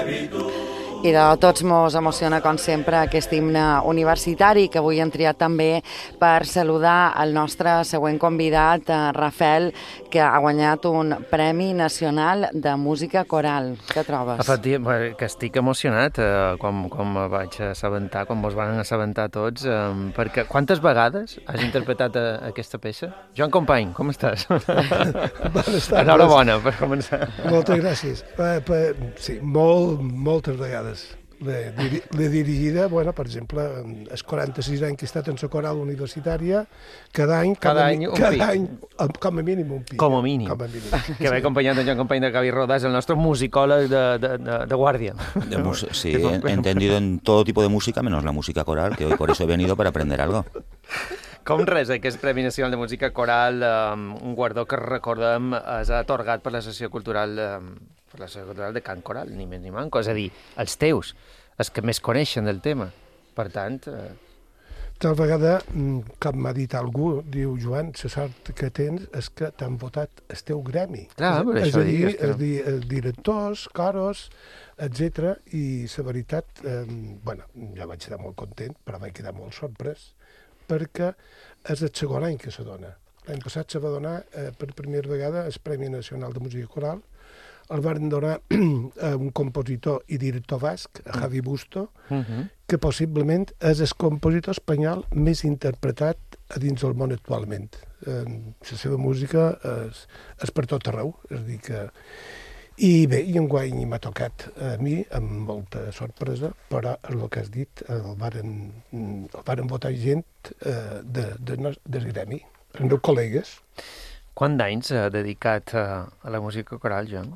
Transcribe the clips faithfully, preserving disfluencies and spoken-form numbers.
I de tots mos emociona, com sempre, aquest himne universitari que avui hem triat també per saludar el nostre següent convidat, Rafael, que ha guanyat un Premi Nacional de Música Coral. Què trobes? Efectivament, que estic emocionat eh, quan, quan me vaig assabentar, quan mos van assabentar tots, eh, perquè quantes vegades has interpretat eh, aquesta peça? Joan Company, com estàs? Bones tardes. Enhorabona, per començar. Moltes gràcies. Pa, pa, sí, molt, moltes vegades. L'he diri, dirigida, bueno, per exemple, els quaranta-sis anys que he estat en la coral universitària, cada any, cada com, any, a, un cada pic. any com a mínim un pic. Com a mínim. Com a mínim. Que va acompanyant en Joan Company de Gavi Rodàs, el nostre musicòleg de, de, de, de guàrdia. De sí, he entendido en todo tipo de música, menos la música coral, que hoy por eso he venido para aprender algo. Com res, aquest Premi Nacional de Música Coral, um, un guardó que recordem és atorgat per la Secció Cultural, um, per la Secció Cultural de Can Coral, ni més ni manco, és a dir, els teus, els que més coneixen del tema. Per tant... Eh... Tal vegada, com m'ha dit algú, diu, Joan, la sort que tens és que t'han votat el teu gremi. Clar, per és, això és a dir, digues que... és dir, els directors, coros, etcètera. I la veritat, eh, bueno, ja vaig quedar molt content, però vaig quedar molt sorprès, perquè és el segon any que se dona. L'any passat se va donar eh, per primera vegada el Premi Nacional de Música Coral. El van donar a un compositor i director basc, a Javi Busto, uh -huh. que possiblement és el compositor espanyol més interpretat a dins del món actualment. Eh, la seva música és, és per tot arreu, és a dir que... I bé, i enguany m'ha tocat a mi, amb molta sorpresa, però el que has dit, el varen, el varen votar gent eh, de, de, del gremi, els meus col·legues. Quant d'anys ha dedicat a, a la música coral, Joan?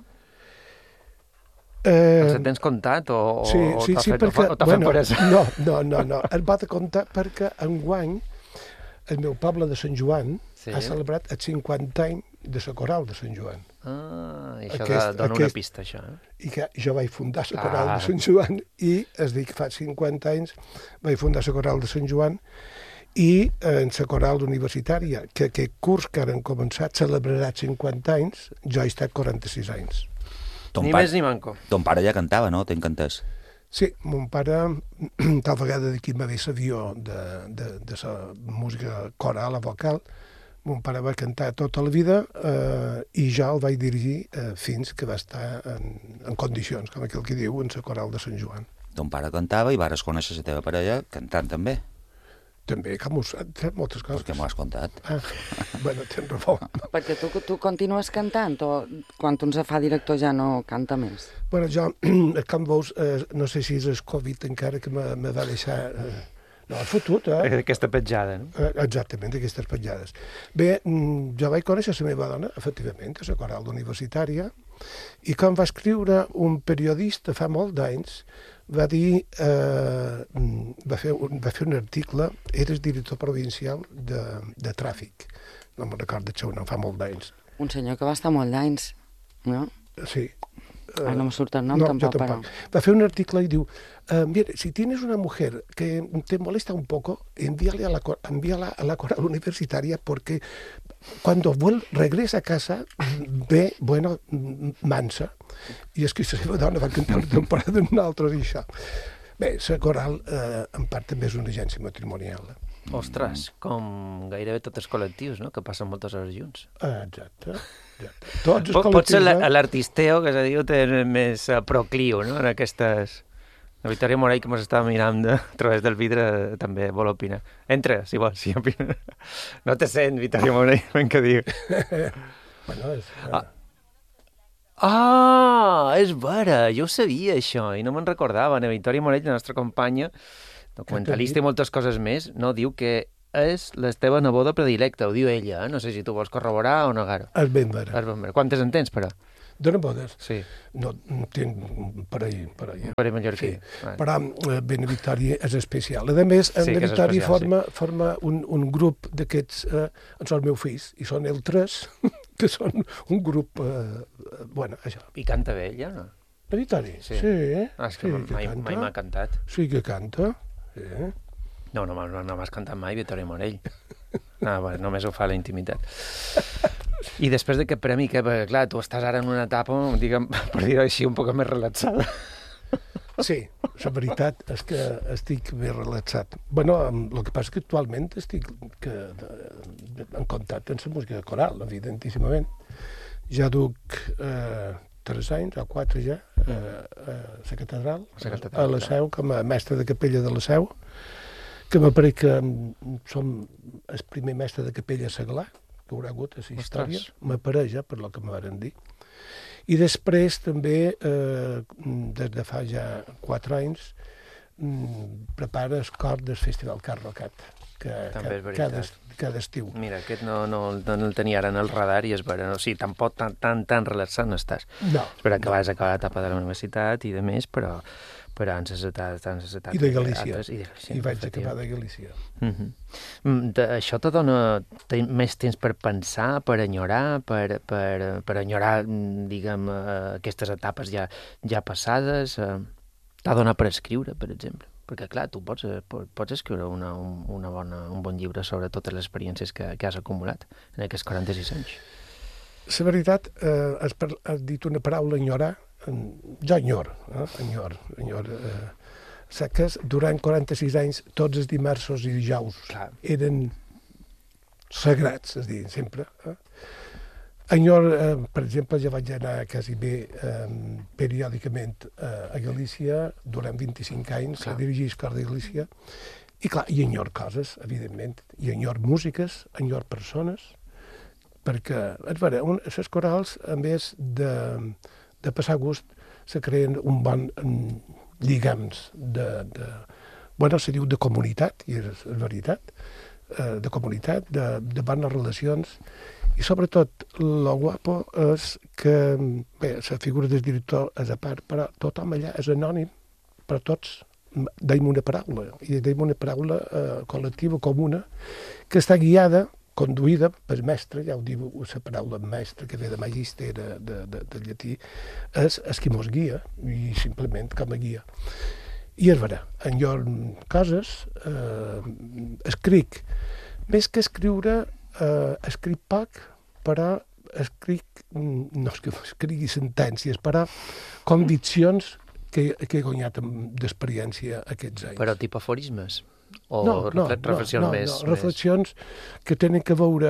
Eh, Els tens comptat o, sí, o sí, t'ha sí, fet, perquè, o t'ha bueno, fet per no, no, no, no, el va de comptar perquè enguany el meu poble de Sant Joan sí. ha celebrat els cinquanta anys de la coral de Sant Joan. Ah, i això aquest, dona aquest, una pista, això. Eh? I que jo vaig fundar la coral ah. de Sant Joan i, es dic, fa cinquanta anys vaig fundar la coral de Sant Joan i en la coral universitària, que aquest curs que ara han començat celebrarà cinquanta anys, jo he estat quaranta-sis anys. Ton ni pare, més ni manco. Ton pare ja cantava, no? T'encantàs. Sí, mon pare, tal vegada d'aquí m'ha ve l'avió de, de, de la música coral, la vocal. Mon pare va cantar tota la vida eh, i jo el vaig dirigir eh, fins que va estar en, en condicions, com aquell que diu, en la coral de Sant Joan. Ton pare cantava i vares conèixer la teva parella cantant també. També, com ho saps, moltes coses. Perquè m'ho has contat. Ah, bueno, tens raó. Perquè tu, tu continues cantant o quan un se fa director ja no canta més? Bueno, jo, com veus, eh, no sé si és el Covid encara que me, me va deixar... Eh, no, el fotut, eh? Aquesta petjada, no? Eh, exactament, aquestes petjades. Bé, jo vaig conèixer la meva dona, efectivament, a la coral universitària, i com va escriure un periodista fa molt d'anys, va dir, eh, va, fer un, va fer un article, eres director provincial de, de tràfic, no me'n recordo el seu nom, fa molt d'anys. Un senyor que va estar molt d'anys, no? Sí. Ah, no me surt el nom, no, tampoc, tampoc. Però... Va fer un article i diu, eh, mira, si tienes una mujer que te molesta un poco, envíale a la, envíala a la coral universitaria porque cuando vuel, regresa a casa ve, bueno, mansa. I és que la seva dona va cantar una temporada en una altra i això. Bé, la coral, eh, en part, també és una agència matrimonial. Ostres, com gairebé tots els col·lectius, no?, que passen moltes hores junts. Ah, exacte. exacte. Tots els Pot, col·lectius... Potser l'artisteo, que se diu, té més uh, procliu, no?, en aquestes... La Victòria Morell, que ens està mirant de, a través del vidre, també vol opinar. Entra, si vols, si opina. No te sent, Victòria Morell, ben que diu. bueno, és... Ah. ah, és vera, jo ho sabia, això, i no me'n recordava. La Victòria Morell, la nostra companya, documentalista i moltes coses més, no, diu que és la teva neboda predilecta, ho diu ella, eh? No sé si tu vols corroborar o negar-ho. És ben vera. És ben vera. Quantes en tens, però? De nebodes? Sí. No, tinc per ahir, per ahir. Per ahir mallorquí. Sí. Bueno. Però eh, ben Victòria és especial. A més, en sí, Victòria forma, sí. forma un, un grup d'aquests, eh, en són els meus fills, i són el tres, que són un grup, eh, bueno, això. I canta bé ella, no? La Victòria? Sí. Sí, ah, és que, sí, mai, que mai m'ha cantat. Sí que canta. Sí. No, no, no, no m'has cantat mai, Victòria Morell. No, bueno, només ho fa a la intimitat. I després d'aquest premi, que, clar, tu estàs ara en una etapa, diguem, per dir-ho així, un poc més relaxada. Sí, la veritat és que estic més relaxat. Bueno, el que passa és que actualment estic que, de, en contacte amb la música coral, evidentíssimament. Ja duc eh, tres anys, o quatre ja, eh, a la catedral, catedral, a la Seu, com a mestre de capella de la Seu, que m'apareix que som el primer mestre de capella seglar que haurà hagut a la història, m'apareix, ja, per lo que me van dir. I després també, eh, des de fa ja quatre anys, prepara el cor del Festival Can Rocat, que també és cada, veritat. cada estiu. Mira, aquest no, no, no el tenia ara en el radar i és vera. O sigui, tampoc tan, tan, tan relaxat no estàs. No. Espera que vas acabar l'etapa de la universitat i de més, però, però en les etapes... En les etapes I de Galícia. Altres, I, de Galícia, I vaig acabar de Galícia. Uh -huh. de, això te dona ten, més temps per pensar, per enyorar, per, per, per enyorar, diguem, uh, aquestes etapes ja, ja passades. Uh, T'ha donat per escriure, per exemple. Perquè, clar, tu pots, pots escriure una, una bona, un bon llibre sobre totes les experiències que, que has acumulat en aquests quaranta-sis anys. La veritat, eh, has, par has dit una paraula, enyorar. Jo enyor, eh? enyor, enyor. Eh, sé que durant quaranta-sis anys, tots els dimarts i dijous Clar. eren sagrats, és a dir, sempre. Eh? Enyor, eh, per exemple, ja vaig anar quasi bé eh, periòdicament eh, a Galícia durant vint-i-cinc anys, clar. A dirigir el cor de Galícia, i clar, i enyor coses, evidentment, i enyor músiques, enyor persones, perquè, és vera, un, les corals, a més de, de passar gust, se creen un bon lligams de, de, bueno, se diu de comunitat, i és, és veritat, eh, de comunitat, de, de bones relacions, i sobretot, el guapo és que, bé, la figura del director és a part, però tothom allà és anònim, per tots, deim una paraula, i deim una paraula eh, col·lectiva, comuna, que està guiada, conduïda pel mestre, ja ho diu la paraula mestre, que ve de magister, de, de, de, de llatí, és, és qui mos guia, i simplement com a guia. I és vera, en jo coses, eh, escric, més que escriure, Uh, escric poc, però escric, no és que escrigui sentències, però conviccions que, que he guanyat d'experiència aquests anys. Però tipus aforismes? O no, no, reflexions no, no, més? No, reflexions més... que tenen que veure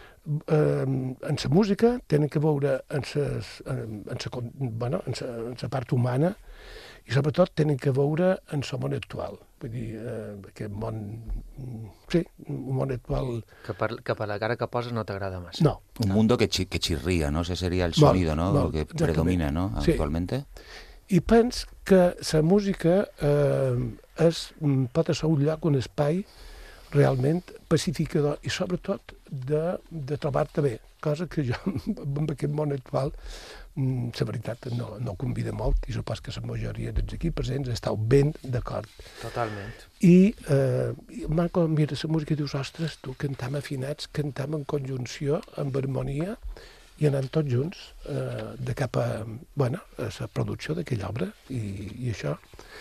eh, en la música, tenen que veure en la en bueno, en en part humana, i sobretot tenen que veure en el món actual. Vull dir, eh, aquest món... Sí, un món actual... Que per, que per la cara que poses no t'agrada massa. No. Un mundo que, chi, que chirría, ¿no? Ese sería el sonido, ¿no? Molt, Lo que predomina, ¿no? Sí. Actualmente. I pens que la música eh, és, pot ser un lloc, un espai realment pacificador i sobretot de, de trobar-te bé, cosa que jo en aquest món actual la veritat no, no convida molt i supos que la majoria dels aquí presents estàu ben d'acord. Totalment. I, eh, i quan mires la música i dius, ostres, tu cantam afinats, cantam en conjunció, amb harmonia, i anant tots junts eh, de cap a, bueno, a la producció d'aquella obra, i, i això,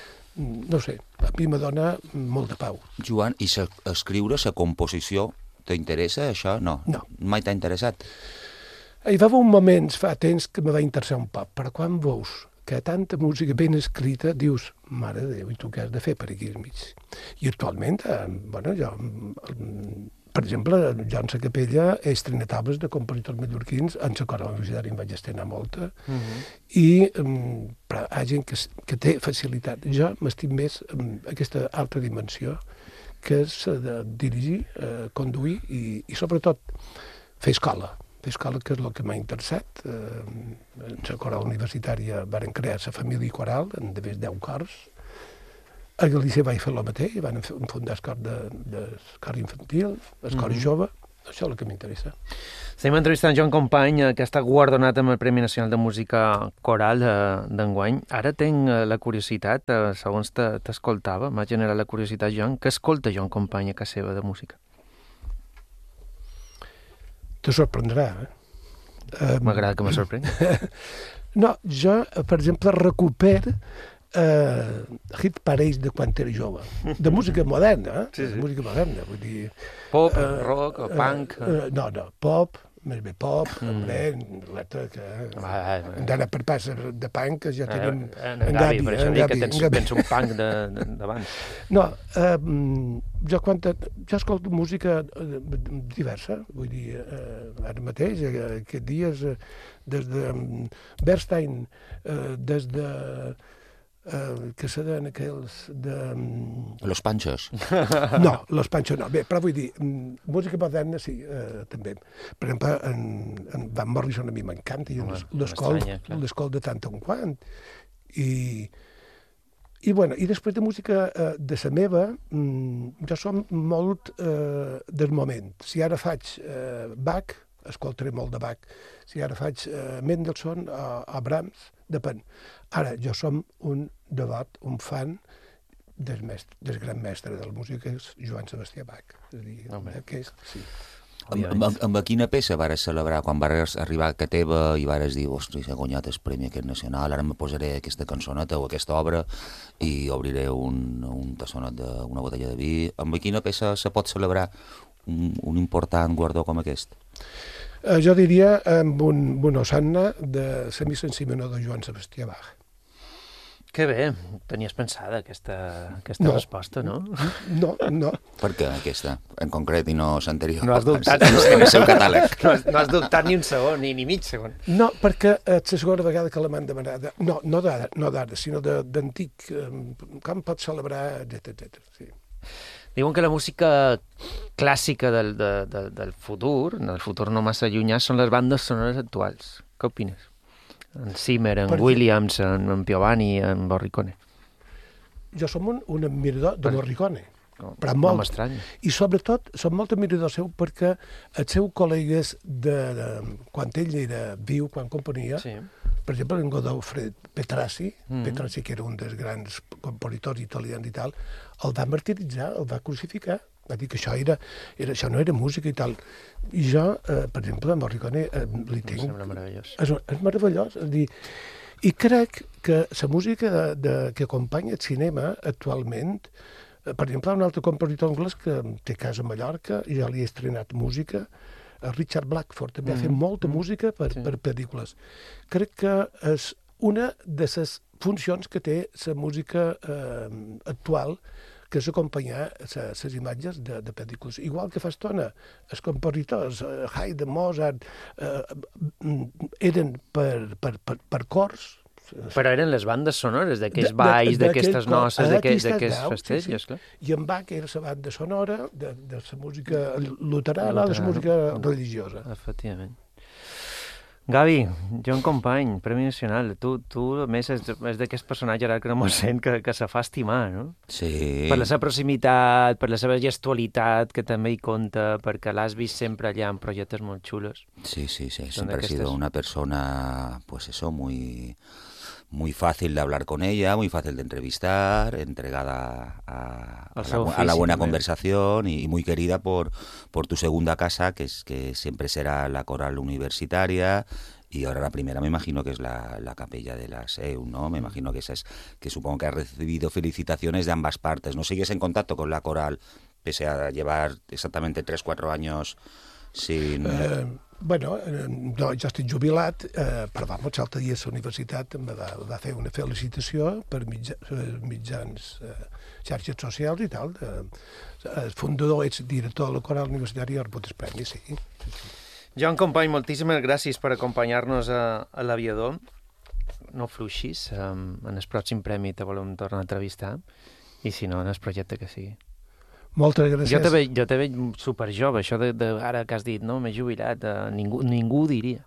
no sé, a mi me dona molt de pau. Joan, i sa, escriure, la composició, t'interessa això? No. No. Mai t'ha interessat? Hi va haver un moment, fa temps, que me va interessar un poc, però quan veus que tanta música ben escrita, dius, mare de Déu, i tu què has de fer per aquí al mig? I actualment, eh, bueno, jo, per exemple, jo en la capella he estrenat obres de compositors mallorquins, en la Coral Universitària em vaig estrenar molta, uh -huh. i um, però hi ha gent que, que té facilitat. Jo m'estic més en aquesta altra dimensió, que és de dirigir, eh, conduir i, i sobretot fer escola. Fer escola, que és el que m'ha interessat. Eh, en la Coral Universitària varen crear la família coral, en de més deu cors. A Galícia vaig fer el mateix, van fundar el cor, de, de, el cor infantil, el cor mm -hmm. jove. Això és el que m'interessa. Estem entrevistant Joan Company, que està guardonat amb el Premi Nacional de Música Coral d'enguany. Ara tinc la curiositat, segons t'escoltava, m'ha generat la curiositat, Joan, què escolta Joan Company a casa seva de música? Te sorprendrà, eh? M'agrada que me sorprengui. No, jo, per exemple, recupero eh, hit parells de quan era jove. De música moderna, eh? Sí, sí. De música moderna, vull dir... Pop, eh, rock, o punk... Eh, no, no, pop, més bé pop, mm. alerta, que hem d'anar per pas de punk, que ja tenim eh, en Gavi, per això dic que tens, tens un punk d'abans. No, eh, jo, quan, jo escolto música diversa, vull dir, eh, ara mateix, eh, aquests dies, eh, des de Bernstein, eh, des de... Uh, que se deien aquells de... Los Panchos. No, Los Panchos no. Bé, però vull dir, música moderna sí, uh, també. Per exemple, en, en Van Morrison a mi m'encanta i l'escol de tant en quant. I, i, bueno, i després de música uh, de la meva, um, jo som molt uh, del moment. Si ara faig uh, Bach, escoltaré molt de Bach. Si ara faig uh, Mendelssohn o uh, Brahms, depèn. Ara, jo som un devot, un fan del, mestre, del gran mestre de la música, que és Joan Sebastià Bach. És a dir, aquest, sí. Amb, amb, amb quina peça vares celebrar quan vares arribar a casa teva i vares dir, ostres, he guanyat el Premi aquest nacional, ara me posaré aquesta cançoneta o aquesta obra i obriré un, un tassonet d'una botella de vi. Amb quina peça se pot celebrar un, un important guardó com aquest? Uh, jo diria amb un, una osanna de Semisensimenó de Joan Sebastià Bach. Que bé, tenies pensada aquesta, aquesta no. resposta, no? No, no. Per què aquesta, en concret, i no l'anterior? No has dubtat en el seu catàleg. No has, no has dubtat ni un segon, ni, ni mig segon. No, perquè és la segona vegada que la m'han demanat. No, no d'ara, no d'ara, sinó d'antic. Com pots celebrar, etcètera. Sí. Diuen que la música clàssica del, de, de, del futur, del futur no massa llunyà, són les bandes sonores actuals. Què opines? En Zimmer, en per Williams, en, en Piovani, en Morricone. Jo som un, un admirador de Morricone. No, però molt. No m'estranya. I sobretot som molt admiradors seu perquè els seus col·legues de, de, quan ell era viu, quan componia, sí. Per exemple, en Godofredo Petrassi, mm. Petrassi, que era un dels grans compositors italians i tal, el va martiritzar, el va crucificar. Va dir que això, era, era, això no era música i tal. I jo, eh, per exemple, a Morricone eh, li tinc... Em sembla meravellós. És, és meravellós. És dir, i crec que la música de, de, que acompanya el cinema actualment, eh, per exemple, un altre compositor anglès que té casa a Mallorca, i ja li he estrenat música, Richard Blackford, també mm. ha fet molta mm. música per, sí. per pel·lícules. Crec que és una de les funcions que té la música eh, actual, que és acompanyar les imatges de, de pel·lícules. Igual que fa estona, els compositors, eh, Haydn, Mozart, eh, eren per, per, per, per cors. Però eren les bandes sonores d'aquests balls, d'aquestes noces, d'aquests festejos, sí, sí. Clar. I en Bach era la banda sonora de, de la música luterana, de la música religiosa. Efectivament. Gavi, Joan Company, Premi Nacional. Tu, tu a més, és, és d'aquest personatge ara que no m'ho sent, que, que se fa estimar, no? Sí. Per la seva proximitat, per la seva gestualitat, que també hi compta, perquè l'has vist sempre allà en projectes molt xulos. Sí, sí, sí. Siempre ha sido una persona, pues eso, muy... muy fácil de hablar con ella, muy fácil de entrevistar, entregada a, a, la, a la buena conversación y, y muy querida por, por tu segunda casa, que, es, que siempre será la coral universitaria, y ahora la primera me imagino que es la, la capella de la S E U, ¿no? Me imagino que esa es, que supongo que has recibido felicitaciones de ambas partes. ¿No sigues en contacto con la coral, pese a llevar exactamente tres, cuatro años sin... Uh... Bueno, no, jo estic jubilat, eh, però vamos, l'altre dia a la universitat em va, va fer una felicitació per mitja, mitjans eh, xarxes socials i tal. Eh, el fundador, ets director de la coral universitària, ha rebut el premi, sí. Joan Company, moltíssimes gràcies per acompanyar-nos a, a l'Aviador. No fluixis, um, en el pròxim premi te volem tornar a entrevistar, i si no, en el projecte que sigui. Moltes gràcies. Jo te veig, jo te veig superjove, això de, de ara que has dit, no? M'he jubilat, eh, ningú, ningú ho diria.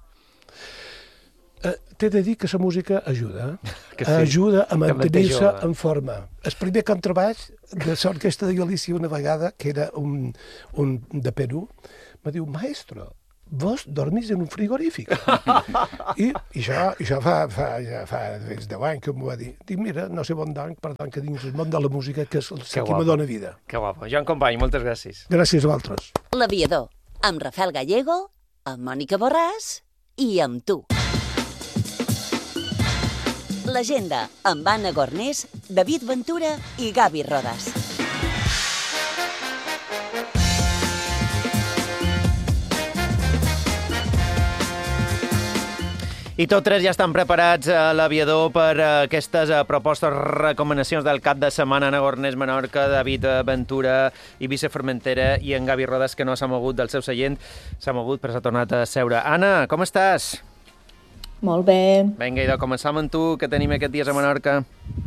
Uh, T'he de dir que la música ajuda, que sí. Ajuda a mantenir-se en forma. El primer contrabaix de l'Orquestra de Galícia una vegada, que era un, un de Perú, me diu, maestro, vos dormís en un frigorífic. I, i això, això fa, fa, ja fa deu anys que m'ho va dir. Dic, mira, no sé bon dorm, per tant que dins el món de la música, que és el que me dóna vida. Que guapo. Joan Company, moltes gràcies. Gràcies a vosaltres. L'Aviador, amb Rafael Gallego, amb Mònica Borràs i amb tu. L'Agenda, amb Anna Gornés, David Ventura i Gavi Rodas. I tots tres ja estan preparats a l'aviador per aquestes propostes, recomanacions del cap de setmana. Anna Gornés, Menorca, David Ventura, Eivissa Formentera i en Gavi Rodas, que no s'ha mogut del seu seient. S'ha mogut, però s'ha tornat a seure. Anna, com estàs? Molt bé. Vinga, idò, començam amb tu, que tenim aquests dies a Menorca.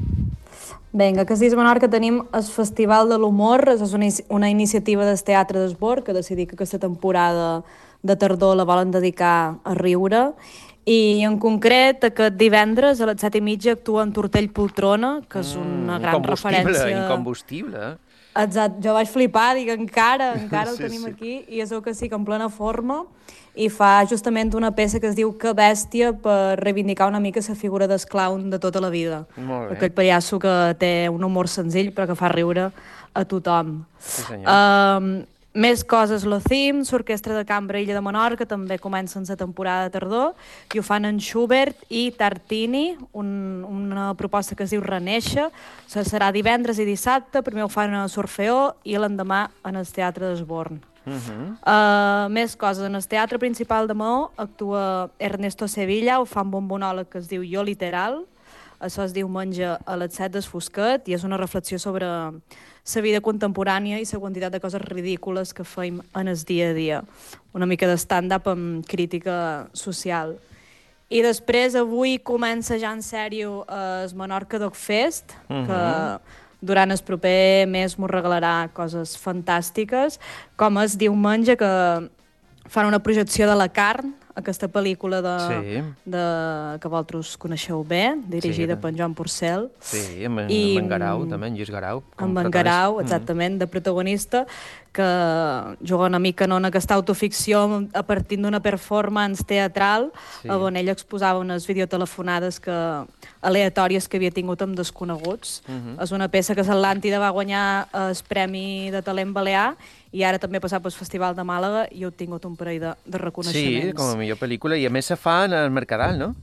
Vinga, aquests dies a Menorca tenim el Festival de l'Humor, és una, una iniciativa del Teatre d'Esbor, que decidí que aquesta temporada de tardor la volen dedicar a riure. I en concret, aquest divendres a les set i mitja actua en Tortell Poltrona, que és una gran incombustible, referència... Incombustible, Exacte, jo vaig flipar, dic, encara, encara el sí, tenim sí. aquí, i és el que sí que en plena forma, i fa justament una peça que es diu Que bèstia, per reivindicar una mica la figura del clown de tota la vida. Molt bé. Aquell pallasso que té un humor senzill però que fa riure a tothom. Sí, senyor. Um, Més coses, la C I M, l'Orquestra de Cambra Illa de Menorca, també comencen la temporada de tardor, i ho fan en Schubert i Tartini, un, una proposta que es diu Renéixer. Se serà divendres i dissabte, primer ho fan a l'Orfeó i l'endemà en el Teatre d'Esborn. Uh -huh. uh, més coses, en el Teatre Principal de Maó actua Ernesto Sevilla, ho fa amb un monòleg que es diu Jo Literal. Això es diumenge a les set del Fosquet i és una reflexió sobre la vida contemporània i la quantitat de coses ridícules que fem en el dia a dia. Una mica de stand-up amb crítica social. I després, avui comença ja en sèrio el Menorca Dog Fest, uh-huh. que durant el proper mes m'ho regalarà coses fantàstiques, com és diumenge que fan una projecció de La Carn, aquesta pel·lícula de, sí. de, que vosaltres coneixeu bé, dirigida sí, per en Joan Porcel. Sí, amb, I, amb en Garau, també, en Lluís Garau. Amb en Garau, exactament, de protagonista, que juga una mica no, en aquesta autoficció a partir d'una performance teatral, sí. on ell exposava unes videotelefonades que, aleatòries que havia tingut amb desconeguts. Uh-huh. És una peça que l'Atlàntida va guanyar el Premi de Talent Balear i ara també ha passat pel Festival de Màlaga i ha obtingut un parell de, de reconeixements. Sí, com a millor pel·lícula, i a més se fa en el Mercadal, no?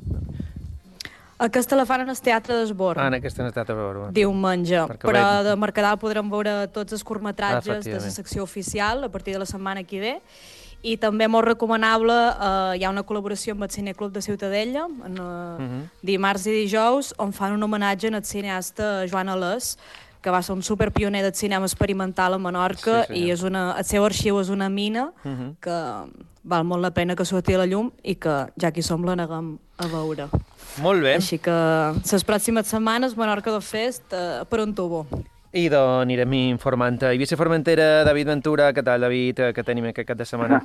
Aquesta la fan en el Teatre d'Esborn. Ah, en aquesta en el Teatre d'Esborn. Diumenge. Perquè però veig... de Mercadal podrem veure tots els curtmetratges ah, de la secció oficial a partir de la setmana que ve. I també molt recomanable, eh, hi ha una col·laboració amb el Cineclub de Ciutadella, en, eh, uh-huh. dimarts i dijous, on fan un homenatge al cineasta Joan Alès, que va ser un superpioner del cinema experimental a Menorca, sí, i és una, el seu arxiu és una mina uh-huh. que val molt la pena que surti a la llum i que ja que hi som l'aneguem a veure. Molt bé. Així que les pròximes setmanes Menorca Dog Fest eh, per un tubo. I doncs anirem informant. Eivissa Formentera, David Ventura, què tal, David? Què tenim aquest cap de setmana?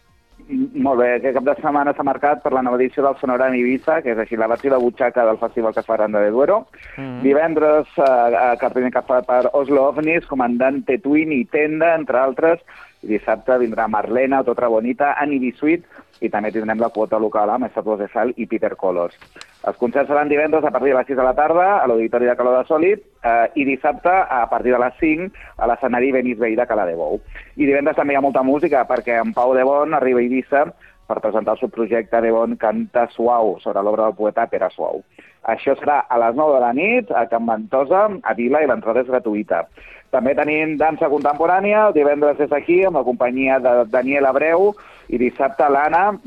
Molt bé, aquest cap de setmana s'ha marcat per la nova edició del Sonorama Eivissa, que és així la versió de butxaca del festival que es fa a Aranda de Duero. Mm-hmm. Divendres, eh, que primer que fa per Oslo Ovnis, Comandante Twin i Tenda, entre altres. I dissabte vindrà Marlena, Otra Bonita, Annie Bisuit, i també tindrem la quota local amb Estatues de Sal i Peter Colors. Els concerts seran divendres a partir de les sis de la tarda a l'Auditori de Caló de Sòlid eh, i dissabte a partir de les cinc a l'escenari Benis Vell de Cala de Bou. I divendres també hi ha molta música perquè en Pau de Bon arriba a Eivissa per presentar el seu projecte De Bon Canta Suau sobre l'obra del poeta Pere Suau. Això serà a les nou de la nit a Can Ventosa, a Vila, i l'entrada és gratuïta. També tenim dansa contemporània, el divendres és aquí amb la companyia de Daniel Abreu i dissabte l'Anna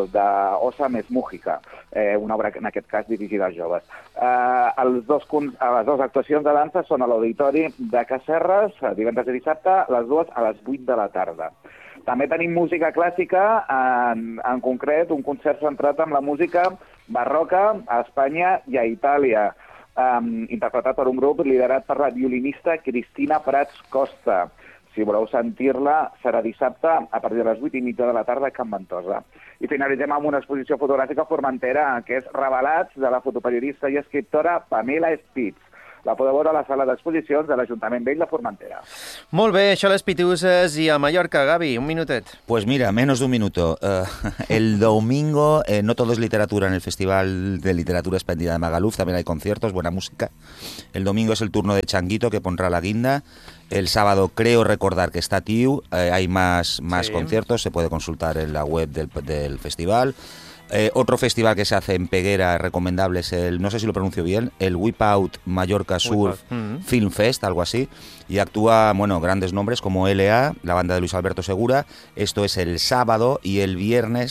d'Osa Més Mújica, eh, una obra en aquest cas dirigida als joves. Eh, els dos, les dues actuacions de dansa són a l'Auditori de Casserres, divendres i dissabte, les dues a les vuit de la tarda. També tenim música clàssica, en, en concret un concert centrat en la música barroca a Espanya i a Itàlia, um, interpretat per un grup liderat per la violinista Cristina Prats Costa. Si voleu sentir-la, serà dissabte a partir de les vuit i mitja de la tarda a Can Ventosa. I finalitzem amb una exposició fotogràfica a Formentera, que és Revelats, de la fotoperiodista i escriptora Pamela Spitz. La podeu veure a la sala d'exposicions de l'Ajuntament Vell de Formentera. Molt bé, això a les Pitiuses i a Mallorca. Gavi, un minutet. Pues mira, menos de un minuto. Uh, el domingo, eh, no todo es literatura en el Festival de Literatura Espléndida de Magaluf, también hay conciertos, buena música. El domingo es el turno de Changuito, que pondrá la guinda. El sábado creo recordar que está Tiu, eh, hay más, más sí. conciertos, se puede consultar en la web del, del festival. Eh, otro festival que se hace en Peguera recomendable es el, no sé si lo pronuncio bien, el Whip Out Mallorca Surf mm-hmm. Film Fest, algo así, y actúa, bueno, grandes nombres como L A, la banda de Luis Alberto Segura. Esto es el sábado, y el viernes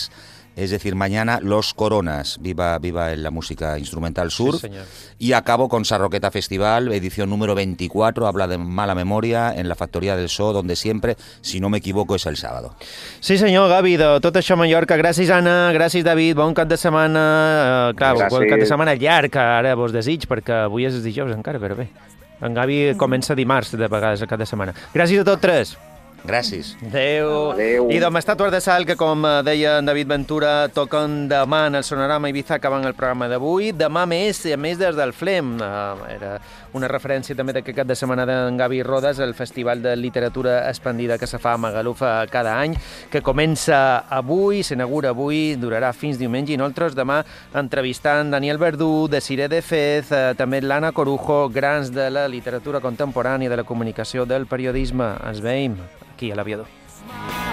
Es decir, mañana Los Coronas, viva, viva en la música instrumental surf. Sí, señor. Y acabo con Sarroqueta Festival, edición número veinticuatro, habla de mala memoria, en la Factoría del So, donde siempre, si no me equivoco, es el sábado. Sí, senyor, Gavi, de tot això a Mallorca. Gràcies, Anna, gràcies, David, bon cap de setmana. Uh, clar, gràcies. Bon cap de setmana llarg, ara vos desig, perquè avui és dijous encara, però bé. En Gavi comença dimarts, de vegades, a cap de setmana. Gràcies a tots tres. Gràcies. Adéu. Adéu. I doncs estàtues de sal que, com deia en David Ventura, toquen demà en el Sonorama Ibiza, acabant el programa d'avui. Demà més, a més des del Flem. Uh, era una referència també d'aquest cap de setmana d'en Gavi Rodes, el Festival de Literatura Expandida que se fa a Magalufa cada any, que comença avui, s'inaugura avui, durarà fins diumenge, i nosaltres demà entrevistant Daniel Verdú, de Ciré de Fez, uh, també l'Anna Corujo, grans de la literatura contemporània, de la comunicació, del periodisme. Ens veiem aquí a l'Aviador.